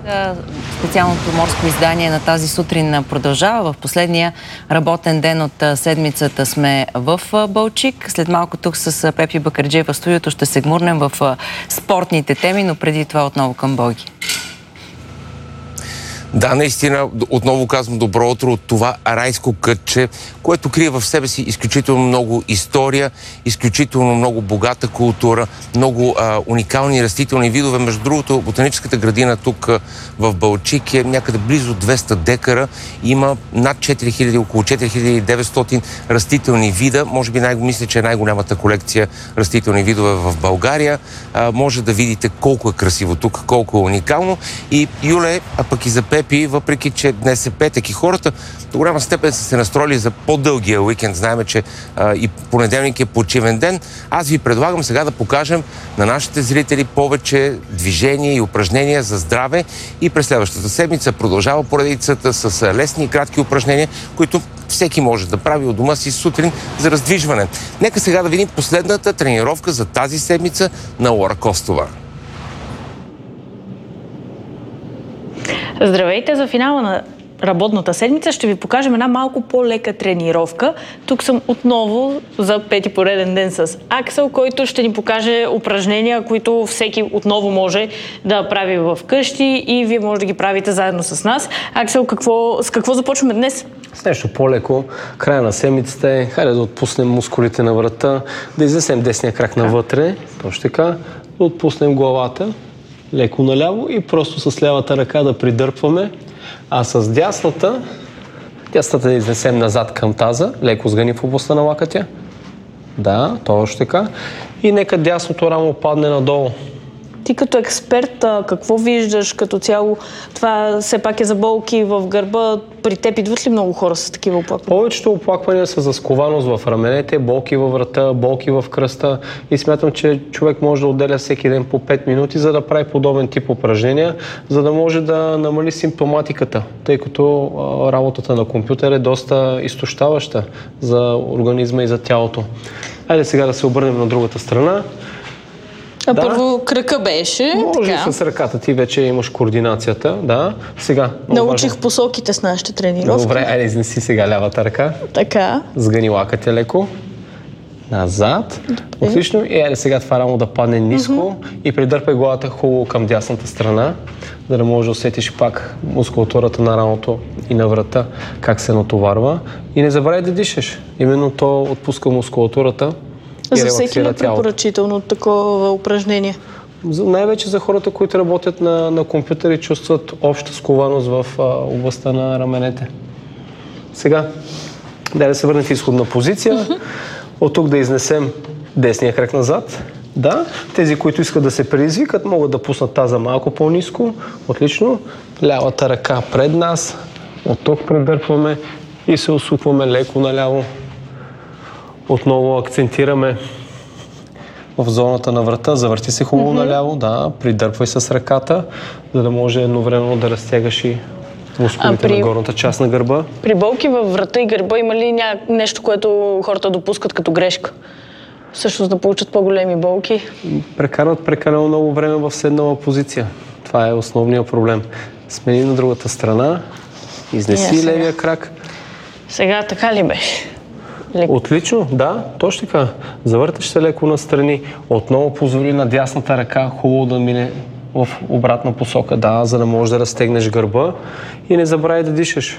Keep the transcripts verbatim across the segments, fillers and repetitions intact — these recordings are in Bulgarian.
Специалното морско издание на тази сутрин продължава. В последния работен ден от седмицата сме в Балчик. След малко тук с Пепи Бакърджиева в студиото ще се гмурнем в спортните теми, но преди това отново към Боги. Да, наистина, отново казвам добро утро от това райско кътче, което крие в себе си изключително много история, изключително много богата култура, много а, уникални растителни видове. Между другото, ботаническата градина тук а, в Балчик е някъде близо двеста декара. Има над четири хиляди, около четири хиляди и деветстотин растителни вида. Може би най- мисля, че е най-голямата колекция растителни видове в България. А, може да видите колко е красиво тук, колко е уникално. И Юле, а пък и за Пепи, въпреки че днес е петък и хората до голяма степен са се настроили за по-дългия уикенд. Знаем, че а, и понеделник е почивен ден. Аз ви предлагам сега да покажем на нашите зрители повече движения и упражнения за здраве и през следващата седмица продължава поредицата с лесни и кратки упражнения, които всеки може да прави от дома си сутрин за раздвижване. Нека сега да видим последната тренировка за тази седмица на Лора Костова. Здравейте! За финала на работната седмица ще ви покажем една малко по-лека тренировка. Тук съм отново за пети пореден ден с Аксел, който ще ни покаже упражнения, които всеки отново може да прави в къщи и вие може да ги правите заедно с нас. Аксел, какво, с какво започваме днес? С нещо по-леко. Края на седмицата е, хайде да отпуснем мускулите на врата, да изнесем десния крак навътре, точно така, да отпуснем главата леко наляво и просто с лявата ръка да придърпваме, а с дясната, дясната да изнесем назад към таза, леко сгъни в областта на лакътя. Да, точно така. И нека дясното рамо падне надолу. Ти като експерт, какво виждаш като цяло? Това все пак е за болки в гърба. При теб идват ли много хора с такива оплаквания? Повечето оплаквания са за скованост в раменете, болки във врата, болки в кръста и смятам, че човек може да отделя всеки ден по пет минути, за да прави подобен тип упражнения, за да може да намали симптоматиката, тъй като а, работата на компютър е доста изтощаваща за организма и за тялото. Айде сега да се обърнем на другата страна. А да. Първо кръка беше. Може така. С ръката ти вече имаш координацията, да. Сега. Научих важно. Посоките с нашите тренировки. Добре, айде изнеси сега лявата ръка. Така. Сгъни лакътя леко. Назад. Добре. Отлично. И айде сега това рамо да падне ниско mm-hmm. и придърпай главата хубаво към дясната страна, за да можеш да усетиш пак мускулатурата на рамото и на врата, как се натоварва. И не забравяй да дишаш. Именно то отпуска мускулатурата. За всеки ли е препоръчително такова упражнение? Най-вече за хората, които работят на, на компютър и чувстват обща скованост в а, областта на раменете. Сега, дай да се върнем в изходна позиция. Uh-huh. От тук да изнесем десния крак назад. Да, тези, които искат да се предизвикат, могат да пуснат таза малко по-ниско. Отлично. Лявата ръка пред нас. От тук предърпваме и се усукваме леко наляво. Отново акцентираме в зоната на врата. Завърти се хубаво mm-hmm. наляво. Да, придърпвай с ръката, за да може едновременно да разтягаш и мускулите при... на горната част на гърба. При болки във врата и гърба има ли ня... нещо, което хората допускат като грешка? Също да получат по-големи болки? Прекарват прекалено много време в седнала позиция. Това е основният проблем. Смени на другата страна. Изнеси yeah, левия крак. Сега така ли беше? Леко. Отлично, да, точно така. Завърташ се леко настрани. Отново позволи на дясната ръка хубаво да мине в обратна посока, да, за да можеш да разтегнеш гърба и не забравяй да дишаш.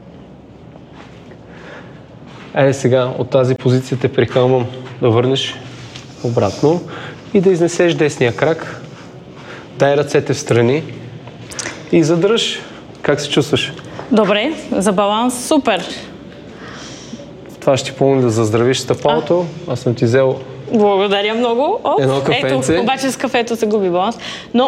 Айде сега от тази позиция те приканвам да върнеш обратно и да изнесеш десния крак. Дай ръцете в страни и задръж. Как се чувстваш? Добре, за баланс супер. Това ще ти помогне да заздравиш стъпалото. А? Аз съм ти взел... Благодаря много. Оп, едно кафенце. Ето, обаче с кафето се губи баланс. Но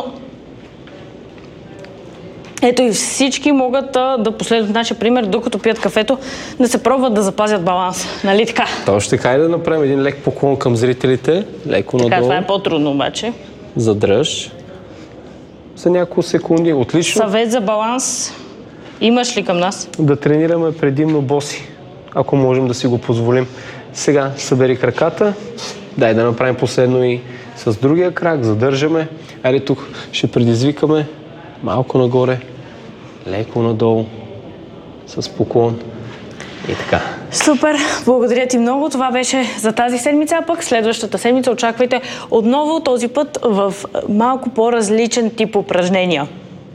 ето и всички могат а, да последват нашия пример, докато пият кафето, да се пробват да запазят баланс. Нали така? Точно така. И да направим един лек поклон към зрителите. Леко така, надолу. Това е по-трудно обаче. Задръж. За няколко секунди. Отлично. Съвет за баланс имаш ли към нас? Да тренираме предимно боси, ако можем да си го позволим. Сега събери краката. Дай да направим последно и с другия крак. Задържаме. Айде тук ще предизвикаме малко нагоре, леко надолу, с поклон и така. Супер, благодаря ти много. Това беше за тази седмица, а пък следващата седмица очаквайте отново този път в малко по-различен тип упражнения.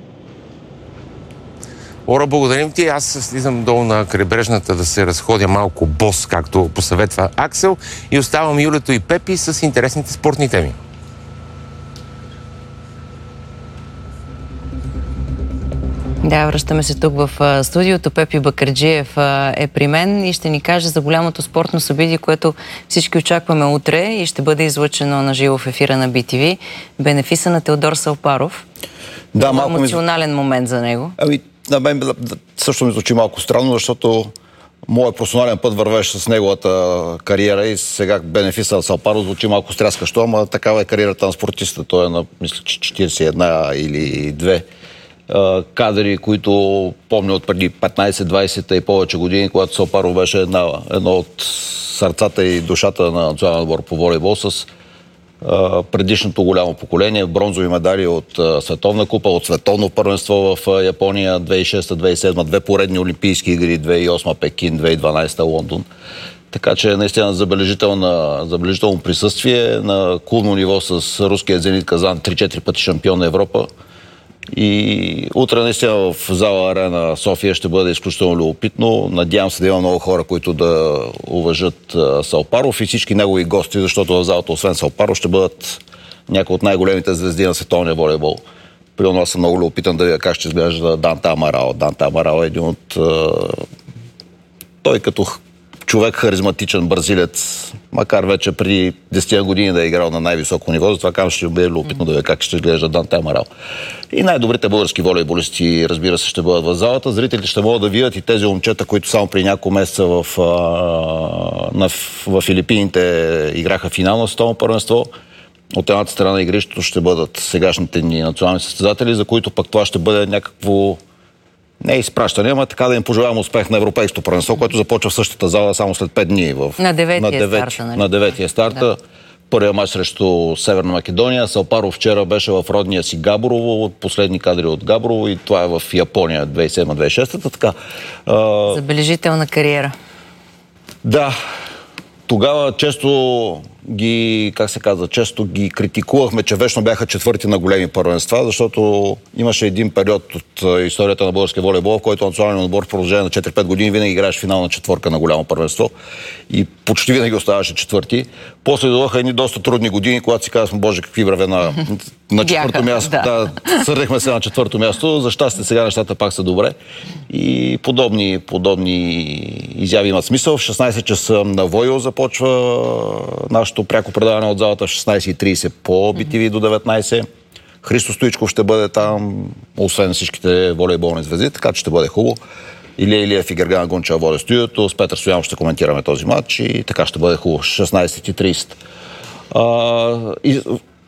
Ора, благодарим ти. Аз слизам долу на крайбрежната да се разходя малко бос, както посъветва Аксел, и оставам Юлето и Пепи с интересните спортни теми. Да, връщаме се тук в студиото. Пепи Бакърджиев е при мен и ще ни каже за голямото спортно събитие, което всички очакваме утре и ще бъде излъчено на живо в ефира на Би Ти Ви. Бенефиса на Теодор Салпаров. Да, малко емоционален ми... момент за него. Ами, на мен също ми звучи малко странно, защото моят професионален път вървеше с неговата кариера и сега бенефиса на Салпаров звучи малко стряскащо, ама такава е кариерата на спортиста. Той е на, мисля, четиридесет и една или две кадри, които помня от преди петнайсет, двайсет и повече години, когато Салпаров беше една, едно от сърцата и душата на националния отбор по волейбол с а, предишното голямо поколение, бронзови медали от а, Световна купа, от Световно първенство в а, Япония две хиляди и шеста - две хиляди и седма, две поредни олимпийски игри, две хиляди и осма Пекин, две хиляди и дванайсета Лондон. Така че наистина забележително присъствие на клубно ниво с руския Зенит Казан, три-четири пъти шампион на Европа. И утре наистина в зала Арена София ще бъде изключително любопитно. Надявам се да има много хора, които да уважат Салпаров и всички негови гости, защото в залата, освен Салпаров, ще бъдат някои от най-големите звезди на световния волейбол. При нас съм много любопитан да видя как ще изглежда Данте Амарал. Данте Амарал е един от... Той като човек харизматичен бразилец, макар вече при десет години да е играл на най-високо ниво, затова казвам, ще бъде любопитно да видя как ще изглежда Данте Амарал. И най-добрите български волейболисти, разбира се, ще бъдат в залата. Зрителите ще могат да видят и тези момчета, които само при няколко месеца в, а, на, в Филипините играха финал на световно първенство. От едната страна на игрището ще бъдат сегашните ни национални състезатели, за които пък това ще бъде някакво не изпращане, ама така да им пожелавам успех на Европейското първенство, което започва в същата зала само след пет дни. В... На деветия старта, нали? На деветия старта. Да. Първият мач срещу Северна Македония. Салпаров вчера беше в родния си Габрово, от последни кадри от Габрово, и това е в Япония две хиляди и седма - две хиляди и шеста. Така, а... Забележителна кариера. Да. Тогава често ги, как се казва, често ги критикувахме, че вечно бяха четвърти на големи първенства, защото имаше един период от историята на българския волейбол, в който националният отбор в продължение на четири-пет години винаги играеше финална четвърка на голямо първенство и почти винаги оставаше четвърти. После дойдоха едни доста трудни години, когато си казахме, боже, какви времена. На четвърто място, да, да сърдехме се на четвърто място. За щастие сега нещата пак са добре. И подобни, подобни изяви имат смисъл. В шестнайсет часа на Войо започва нашето пряко предаване от залата, в шестнайсет и трийсет по Би Ти Ви до деветнайсет. Христо Стоичков ще бъде там, освен всичките волейболни звезди, така че ще бъде хубаво. Илия Илиев и Гергана Гунчева водят студиото. С Петър Стоянов ще коментираме този матч и така ще бъде хубаво. шестнайсет и трийсет. А, и...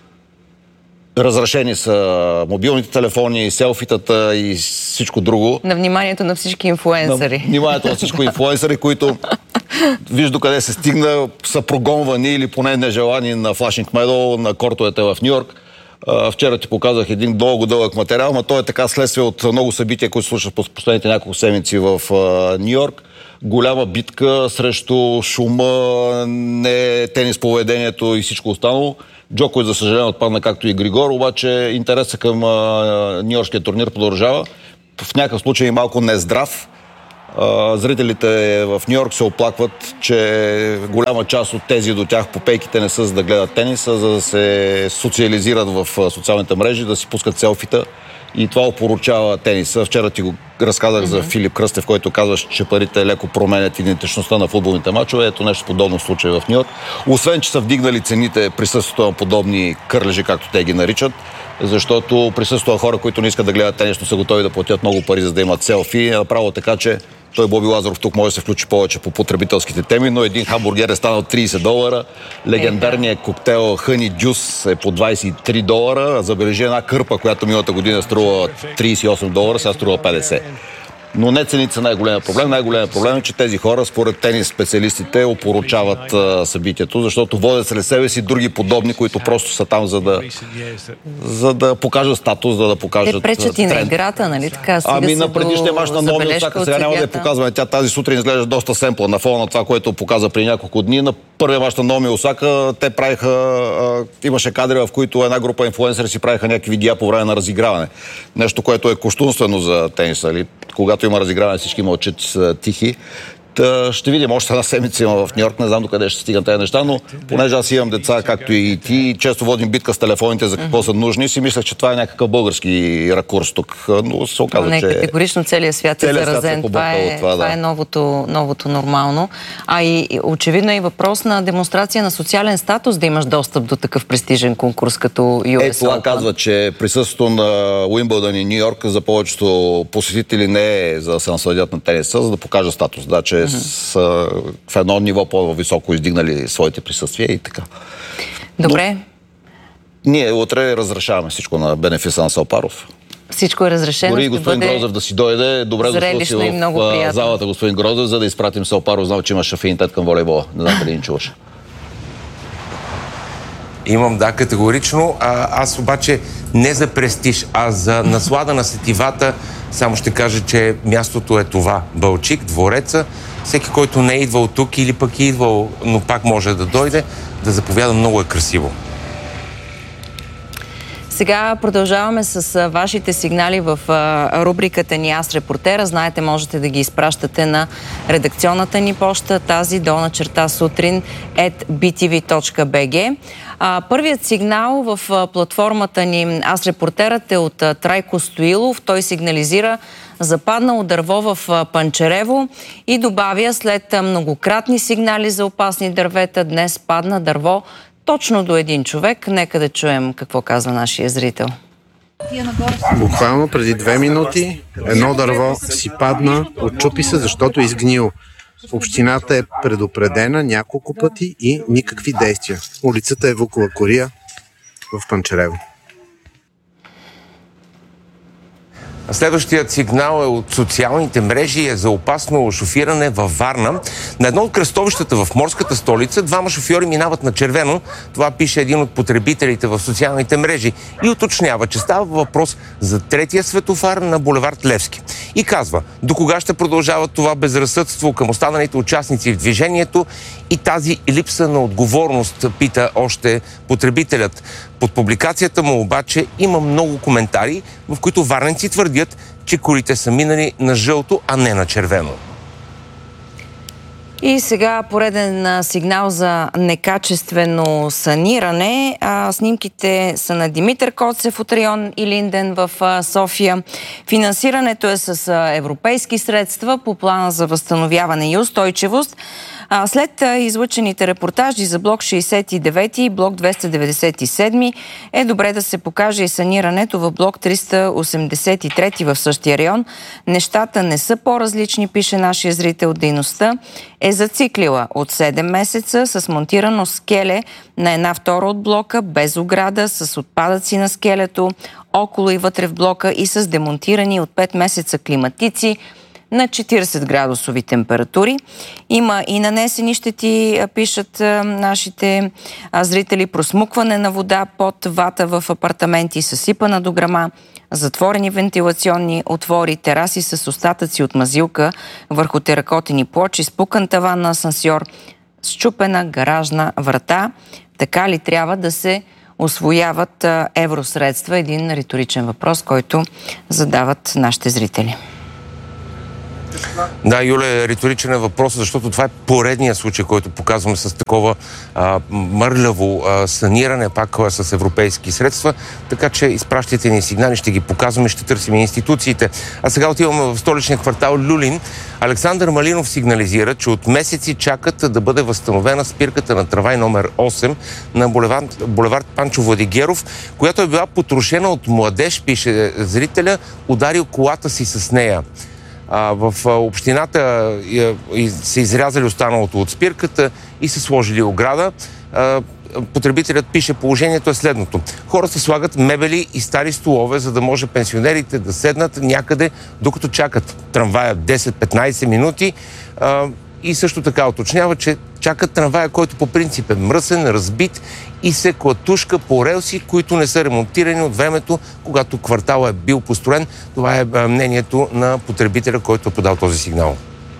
Разрешени са мобилните телефони, селфитата и всичко друго. На вниманието на всички инфлуенсъри. На вниманието на всички инфлуенсъри, които виж докъде се стигна, са прогонвани или поне нежелани на Флашинг Медал, на кортовете в Ню-Йорк. Вчера ти показах един много дълъг материал, но той е така следствие от много събития, които случват по последните няколко седмици в Ню-Йорк. Голяма битка срещу шума, не тенис поведението и всичко останало. Джокович, за съжаление, отпадна, както и Григор, обаче интересът към Ню-Йоркския турнир продължава. В някакъв случай малко нездрав. Зрителите в Ню-Йорк се оплакват, че голяма част от тези до тях по пейките не са за да гледат тениса, за да се социализират в социалните мрежи, да си пускат селфита. И това опоручава тениса. Вчера ти го разказах mm-hmm. за Филип Кръстев, който казваш, че парите леко променят идентичността на футболните мачове. Ето нещо подобно в случай в Ню-Йорк. Освен, че са вдигнали цените, присъствието на подобни кърлежи, както те ги наричат, защото присъствието на хора, които не искат да гледат тенис, но са готови да платят много пари, за да имат селфи, е направо така, че той Боби Лазаров тук може да се включи повече по потребителските теми, но един хамбургер е станал трийсет долара, легендарният коктейл Хъни Джус е по двайсет и три долара, забележи една кърпа, която миналата година струва трийсет и осем долара, сега струва петдесет. Но не цените са най-големия проблем. Най-големия проблем е, че тези хора, според тенис специалистите, опоручават а, събитието, защото водят след себе си други подобни, които просто са там, за да, за да покажат статус, за да покажат. Те пречат и на играта, нали така? Ами на предишния мач на Наоми Осака, сега няма да я показваме. Тя тази сутрин изглежда доста семпла на фона на това, което показа при няколко дни. На първия мач на Наоми Осака те правиха, а, имаше кадри, в които една група инфлуенсъри си правиха някакви видеа по време на разиграване. Нещо, което е кощунствено за тениса. Нали? Когато има разиграване, всички мълчат, са тихи. Та, ще видим, още една седмица има в Нью-Йорк, не знам докъде ще стигат тези неща, но понеже аз имам деца, както и ти, често водим битка с телефоните за какво са нужни, си мислех, че това е някакъв български ракурс тук, но се оказа, не, че... Категорично целият свят целият е заразен, свят това, е, това, да. това е новото, новото нормално. А и очевидно е и въпрос на демонстрация на социален статус да имаш достъп до такъв престижен конкурс като Ю Ес Е, това казва, че присъствието на Уимбълдън и Нью-Йорк за повечето посетители не е за да се насладят на тениса, за да покажа статус. Да, че са в едно ниво по-високо издигнали своите присъствия и така. Добре. Но ние утре разрешаваме всичко на бенефиса на Салпаров. Всичко е разрешено. Дори господин бъде... Грозев да си дойде. Добре дошъл си в залата, господин Грозев, за да изпратим Салпаров. Знам, че имаш афинитет към волейбола. Не знам дали ни чуваш. Имам, да, категорично. А, аз обаче не за престиж, а за наслада на сетивата. Само ще кажа, че мястото е това. Балчик, двореца. Всеки, който не е идвал тук или пък е идвал, но пак може да дойде, да заповяда, много е красиво. Сега продължаваме с вашите сигнали в рубриката ни Аз репортера. Знаете, можете да ги изпращате на редакционната ни поща, тази долна черта сутрин ет би ти ви точка би джи. Първият сигнал в платформата ни Аз репортерът е от Трайко Стоилов. Той сигнализира западнало дърво в Панчарево и добавя: след многократни сигнали за опасни дървета, днес падна дърво точно до един човек. Нека да чуем какво казва нашия зрител. Буквално преди две минути едно дърво си падна, отчупи се, защото е изгнило. Общината е предупредена няколко пъти и никакви действия. Улицата е Вукова Кория в Панчарево. Следващият сигнал е от социалните мрежи и е за опасно шофиране във Варна. На едно от кръстовищата в морската столица двама шофьори минават на червено. Това пише един от потребителите в социалните мрежи и уточнява, че става въпрос за третия светофар на булевард Левски. И казва: до кога ще продължава това безразсъдство към останалите участници в движението и тази липса на отговорност, пита още потребителят. Под публикацията му обаче има много коментари, в които варненци твърдят, че колите са минали на жълто, а не на червено. И сега пореден сигнал за некачествено саниране. А, снимките са на Димитър Коцев от район Илинден в а, София. Финансирането е с а, европейски средства по плана за възстановяване и устойчивост. А, след а, излъчените репортажи за блок шейсет и девет и блок двеста деветдесет и седем е добре да се покаже и санирането в блок триста осемдесет и три в същия район. Нещата не са по-различни, пише нашия зрител. Дейността е зациклила от седем месеца с монтирано скеле на една втора от блока, без ограда, с отпадъци на скелето, около и вътре в блока и с демонтирани от пет месеца климатици на четиридесет градусови температури. Има и нанесени щети, пишат а, нашите а, зрители, просмукване на вода под вата в апартаменти, съсипана дограма, затворени вентилационни отвори, тераси с остатъци от мазилка върху теракотени плочи, спукан таван на асансьор, счупена гаражна врата. Така ли трябва да се усвояват а, евросредства? Един риторичен въпрос, който задават нашите зрители. Да, Юле, риторичен е въпрос, защото това е поредният случай, който показваме с такова а, мърляво а, саниране, пак а, с европейски средства. Така че изпращайте ни сигнали, ще ги показваме, ще търсим институциите. А сега отиваме в столичния квартал Люлин. Александър Малинов сигнализира, че от месеци чакат да бъде възстановена спирката на трамвай номер осем на булевард, булевард Панчо Владигеров, която е била потрошена от младеж, пише зрителя, ударил колата си с нея. В общината са изрязали останалото от спирката и са сложили ограда. потребителят пише: положението е следното. Хората слагат мебели и стари столове, за да може пенсионерите да седнат някъде, докато чакат трамвая десет-петнайсет минути. И също така уточнява, че чакат трамвая, който по принцип е мръсен, разбит и се клатушка по релси, които не са ремонтирани от времето, когато кварталът е бил построен. Това е мнението на потребителя, който е подал този сигнал.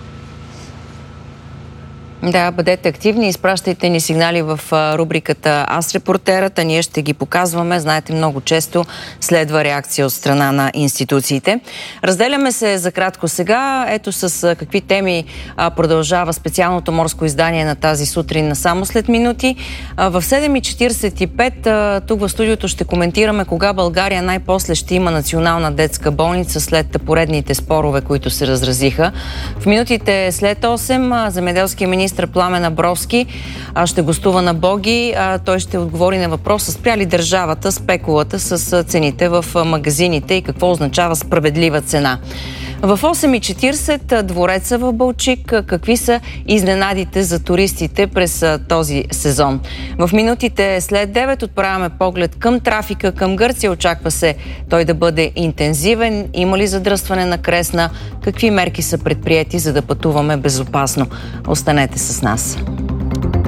Да, бъдете активни, изпращайте ни сигнали в рубриката Аз репортерът, а ние ще ги показваме. Знаете, много често следва реакция от страна на институциите. Разделяме се за кратко сега. Ето с какви теми продължава специалното морско издание на тази сутрин само след минути. В седем и четирийсет и пет тук в студиото ще коментираме кога България най-после ще има национална детска болница след поредните спорове, които се разразиха. В минутите след осем земеделския министр Пламен Абровски ще гостува на Боги. Той ще отговори на въпроса: спря ли държавата спекулата с цените в магазините и какво означава справедлива цена. В осем и четирийсет двореца в Балчик. Какви са изненадите за туристите през този сезон? В минутите след девет отправяме поглед към трафика към Гърция. Очаква се той да бъде интензивен. Има ли задръстване на Кресна? Какви мерки са предприети, за да пътуваме безопасно? Останете с нас.